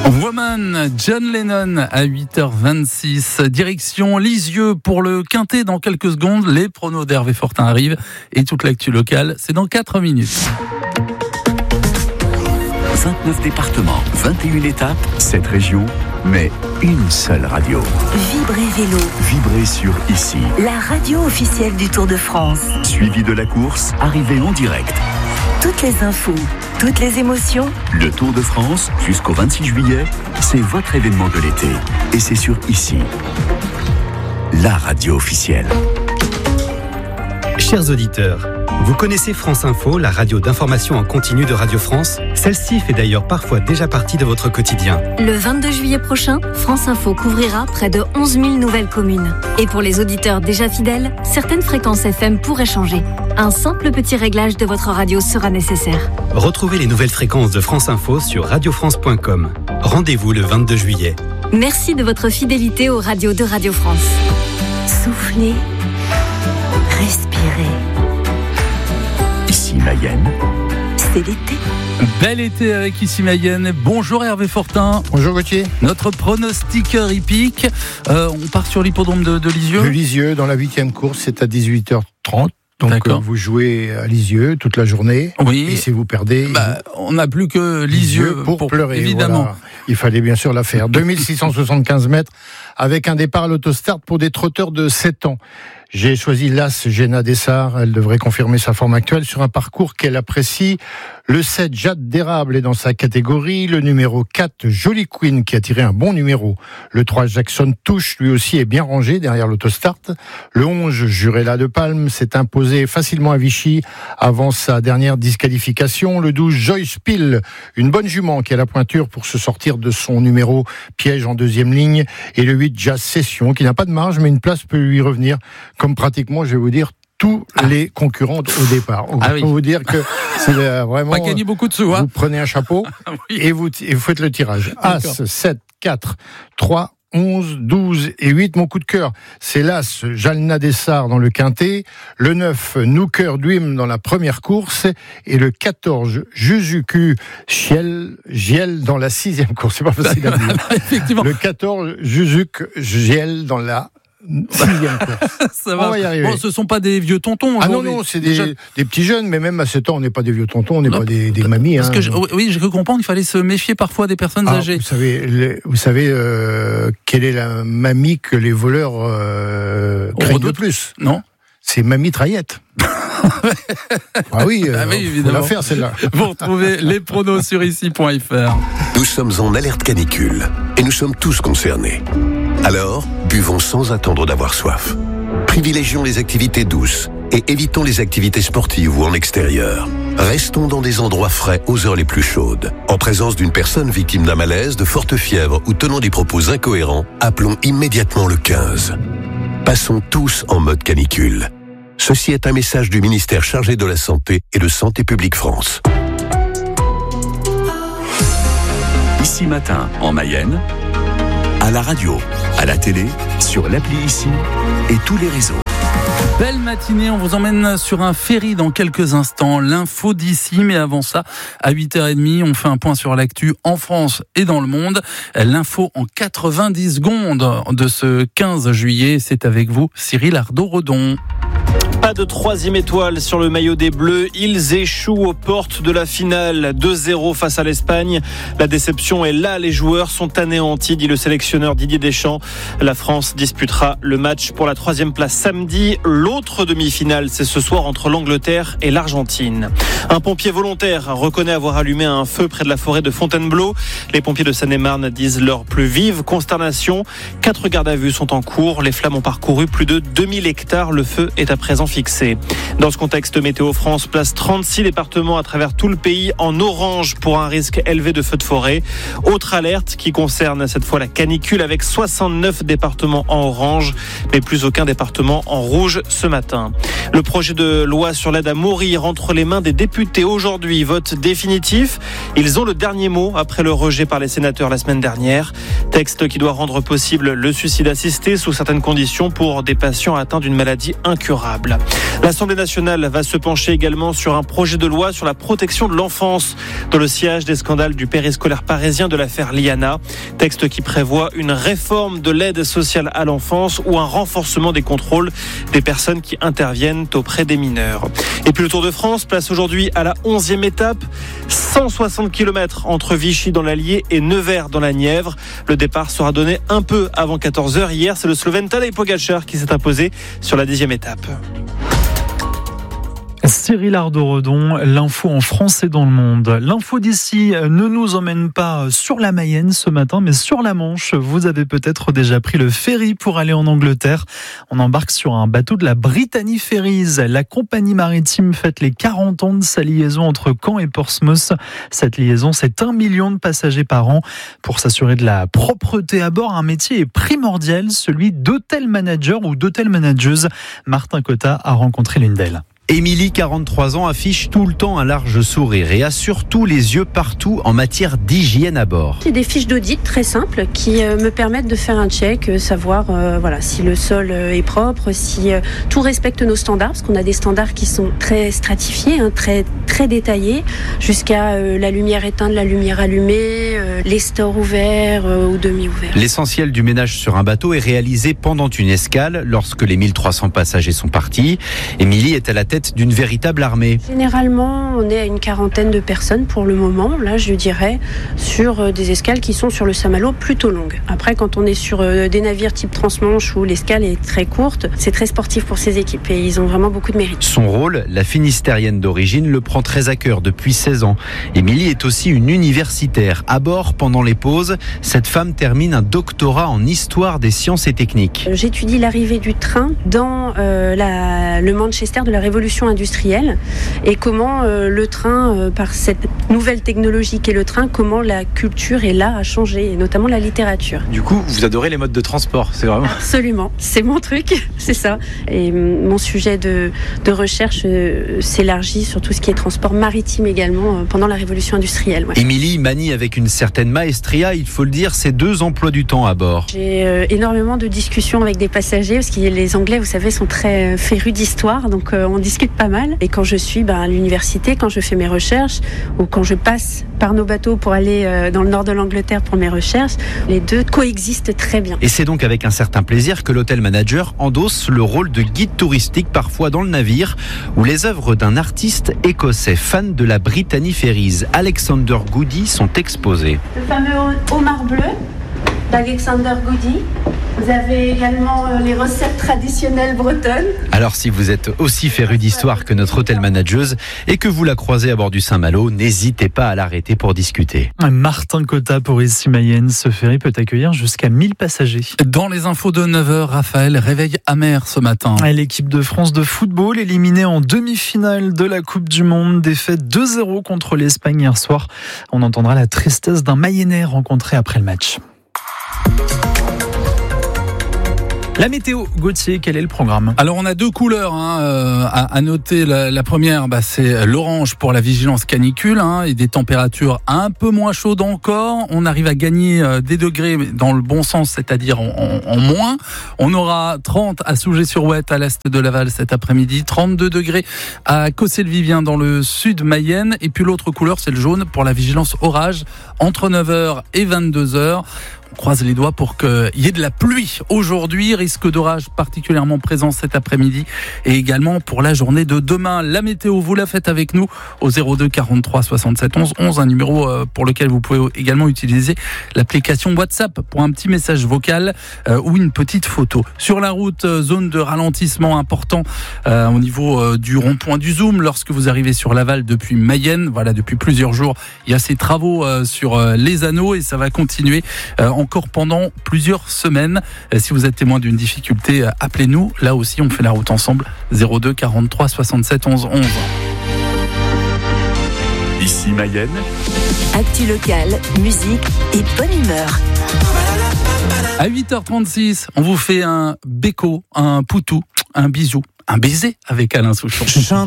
Woman, John Lennon à 8h26. Direction Lisieux pour le Quintet dans quelques secondes. Les pronos d'Hervé Fortin arrivent et toute l'actu locale, c'est dans 4 minutes. 29 départements, 21 étapes, 7 régions, mais une seule radio. Vibrez Vélo. Vibrez sur Ici. La radio officielle du Tour de France. Suivi de la course, arrivée en direct. Toutes les infos, toutes les émotions. Le Tour de France, jusqu'au 26 juillet, c'est votre événement de l'été. Et c'est sur Ici. La radio officielle. Chers auditeurs, vous connaissez France Info, la radio d'information en continu de Radio France? Celle-ci fait d'ailleurs parfois déjà partie de votre quotidien. Le 22 juillet prochain, France Info couvrira près de 11 000 nouvelles communes. Et pour les auditeurs déjà fidèles, certaines fréquences FM pourraient changer. Un simple petit réglage de votre radio sera nécessaire. Retrouvez les nouvelles fréquences de France Info sur radiofrance.com. Rendez-vous le 22 juillet. Merci de votre fidélité aux radios de Radio France. Soufflez, respirez. Ici Mayenne. C'est l'été. Bel été avec Ici Mayenne. Bonjour Hervé Fortin. Bonjour Gauthier. Notre pronostiqueur hippique. On part sur l'hippodrome de Lisieux. De Lisieux, dans la 8e course, c'est à 18h30. Donc vous jouez à Lisieux toute la journée. Oui. Et si vous perdez, on n'a plus que Lisieux pour pleurer. Évidemment. Voilà. Il fallait bien sûr la faire. 2675 mètres avec un départ à l'autostart pour des trotteurs de 7 ans. J'ai choisi l'As Jenna Dessart. Elle devrait confirmer sa forme actuelle sur un parcours qu'elle apprécie. Le 7 Jade d'Érable est dans sa catégorie. Le numéro 4 Jolie Queen qui a tiré un bon numéro. Le 3 Jackson Touche lui aussi est bien rangé derrière l'autostart. Le 11 Jurella de Palme s'est imposé facilement à Vichy avant sa dernière disqualification. Le 12 Joyce Peel, une bonne jument qui a la pointure pour se sortir de son numéro piège en deuxième ligne. Et le 8 Jazz Session qui n'a pas de marge mais une place peut lui revenir. Comme pratiquement, je vais vous dire, tous les concurrents au départ. On peut vous dire que c'est vraiment... On va gagner beaucoup de sous. Vous prenez un chapeau et vous faites le tirage. As, 7, 4, 3, 11, 12 et 8. Mon coup de cœur, c'est l'As Jalna Dessart dans le Quintet, le 9 Nooker Dwim dans la première course et le 14 Juzuku Giel dans la 6e course. C'est pas facile à dire. Effectivement. Le 14 Juzuk Giel dans la 6e course. Ça va. On va y arriver. Bon, ce sont pas des vieux tontons. Ah non, c'est des petits jeunes, mais même à 7 ans, on n'est pas des vieux tontons, on n'est pas des mamies. Parce que j'ai cru comprendre qu'il fallait se méfier parfois des personnes âgées. Vous savez quelle est la mamie que les voleurs craignent le plus? Non. C'est Mamie Traillette. Ah oui, faut la faire celle-là. Vous retrouvez les pronos sur ici.fr. Nous sommes en alerte canicule et nous sommes tous concernés. Alors, buvons sans attendre d'avoir soif. Privilégions les activités douces et évitons les activités sportives ou en extérieur. Restons dans des endroits frais aux heures les plus chaudes. En présence d'une personne victime d'un malaise, de forte fièvre ou tenant des propos incohérents, appelons immédiatement le 15. Passons tous en mode canicule. Ceci est un message du ministère chargé de la Santé et de Santé publique France. Ici Matin, en Mayenne, à la radio, à la télé, sur l'appli Ici et tous les réseaux. Belle matinée, on vous emmène sur un ferry dans quelques instants. L'info d'ici, mais avant ça, à 8h30, on fait un point sur l'actu en France et dans le monde. L'info en 90 secondes de ce 15 juillet, c'est avec vous, Cyril Ardo-Redon. Pas de 3e étoile sur le maillot des Bleus. Ils échouent aux portes de la finale. 2-0 face à l'Espagne. La déception est là. Les joueurs sont anéantis, dit le sélectionneur Didier Deschamps. La France disputera le match pour la 3e place samedi. L'autre demi-finale, c'est ce soir entre l'Angleterre et l'Argentine. Un pompier volontaire reconnaît avoir allumé un feu près de la forêt de Fontainebleau. Les pompiers de Seine-et-Marne disent leur plus vive consternation. 4 gardes à vue sont en cours. Les flammes ont parcouru plus de 2000 hectares. Le feu est à présent fixé. Dans ce contexte, Météo France place 36 départements à travers tout le pays en orange pour un risque élevé de feux de forêt. Autre alerte qui concerne cette fois la canicule avec 69 départements en orange, mais plus aucun département en rouge ce matin. Le projet de loi sur l'aide à mourir entre les mains des députés aujourd'hui, vote définitif. Ils ont le dernier mot après le rejet par les sénateurs la semaine dernière. Texte qui doit rendre possible le suicide assisté sous certaines conditions pour des patients atteints d'une maladie incurable. L'Assemblée nationale va se pencher également sur un projet de loi sur la protection de l'enfance dans le sillage des scandales du périscolaire parisien de l'affaire Liana. Texte qui prévoit une réforme de l'aide sociale à l'enfance ou un renforcement des contrôles des personnes qui interviennent auprès des mineurs. Et puis le Tour de France place aujourd'hui à la 11e étape, 160 km entre Vichy dans l'Allier et Nevers dans la Nièvre. Le départ sera donné un peu avant 14h. Hier, c'est le Slovène Tadej Pogačar qui s'est imposé sur la 10e étape. Cyril Ardo-Redon, l'info en France et dans le monde. L'info d'ici ne nous emmène pas sur la Mayenne ce matin, mais sur la Manche. Vous avez peut-être déjà pris le ferry pour aller en Angleterre. On embarque sur un bateau de la Brittany Ferries. La compagnie maritime fête les 40 ans de sa liaison entre Caen et Portsmouth. Cette liaison, c'est 1 million de passagers par an. Pour s'assurer de la propreté à bord, un métier est primordial, celui d'hôtel manager ou d'hôtel manageuse. Martin Cotta a rencontré l'une d'elles. Émilie, 43 ans, affiche tout le temps un large sourire et a surtout les yeux partout en matière d'hygiène à bord. J'ai des fiches d'audit très simples qui me permettent de faire un check, savoir si le sol est propre, si tout respecte nos standards, parce qu'on a des standards qui sont très stratifiés, très, très détaillés, jusqu'à la lumière éteinte, la lumière allumée, les stores ouverts ou demi-ouverts. L'essentiel du ménage sur un bateau est réalisé pendant une escale, lorsque les 1300 passagers sont partis. Émilie est à la tête d'une véritable armée. Généralement, on est à une quarantaine de personnes pour le moment, là je dirais, sur des escales qui sont sur le Saint-Malo plutôt longues. Après, quand on est sur des navires type transmanche où l'escale est très courte, c'est très sportif pour ces équipes et ils ont vraiment beaucoup de mérite. Son rôle, la Finistérienne d'origine, le prend très à cœur depuis 16 ans. Émilie est aussi une universitaire. À bord, pendant les pauses, cette femme termine un doctorat en histoire des sciences et techniques. J'étudie l'arrivée du train dans le Manchester de la Révolution industrielle et comment le train, par cette nouvelle technologie qu'est le train, comment la culture et l'art a changé, et notamment la littérature. Du coup, vous adorez les modes de transport, c'est vraiment... Absolument, c'est mon truc, c'est ça. Et mon sujet de recherche s'élargit sur tout ce qui est transport maritime également pendant la Révolution industrielle. Ouais. Émilie manie avec une certaine maestria, il faut le dire, ses 2 emplois du temps à bord. J'ai énormément de discussions avec des passagers, parce que les Anglais, vous savez, sont très férus d'histoire, donc on discute pas mal. Et quand je suis à l'université, quand je fais mes recherches, ou quand je passe par nos bateaux pour aller dans le nord de l'Angleterre pour mes recherches, les deux coexistent très bien. Et c'est donc avec un certain plaisir que l'hôtel manager endosse le rôle de guide touristique, parfois dans le navire, où les œuvres d'un artiste écossais fan de la Brittany Ferries, Alexander Goody, sont exposées. Le fameux homard bleu d'Alexander Goody. Vous avez également les recettes traditionnelles bretonnes. Alors si vous êtes aussi féru d'histoire que notre hôtel manageuse et que vous la croisez à bord du Saint-Malo, n'hésitez pas à l'arrêter pour discuter. Martin Cotta pour ici Mayenne. Ce ferry peut accueillir jusqu'à 1000 passagers. Dans les infos de 9h, Raphaël, réveil amer ce matin. L'équipe de France de football éliminée en demi-finale de la Coupe du Monde. Défaite 2-0 contre l'Espagne hier soir. On entendra la tristesse d'un Mayennais rencontré après le match. La météo, Gauthier, quel est le programme ? Alors on a 2 couleurs à noter. La première, c'est l'orange pour la vigilance canicule et des températures un peu moins chaudes encore. On arrive à gagner des degrés dans le bon sens, c'est-à-dire en moins. On aura 30 à Sougé-sur-Ouette à l'est de Laval cet après-midi, 32 degrés à Cossé-le-Vivien dans le sud Mayenne. Et puis l'autre couleur, c'est le jaune pour la vigilance orage entre 9h et 22h. On croise les doigts pour qu'il y ait de la pluie aujourd'hui, risque d'orage particulièrement présent cet après-midi et également pour la journée de demain. La météo, vous la faites avec nous au 02 43 67 11 11, un numéro pour lequel vous pouvez également utiliser l'application WhatsApp pour un petit message vocal ou une petite photo. Sur la route, zone de ralentissement important au niveau du rond-point du Zoom lorsque vous arrivez sur Laval depuis Mayenne. Voilà, depuis plusieurs jours, il y a ces travaux sur les anneaux et ça va continuer encore pendant plusieurs semaines. Si vous êtes témoin d'une difficulté, appelez-nous. Là aussi, on fait la route ensemble. 02 43 67 11 11. Ici Mayenne. Actu locale, musique et bonne humeur. À 8h36, on vous fait un béco, un poutou, un bisou, un baiser avec Alain Souchon.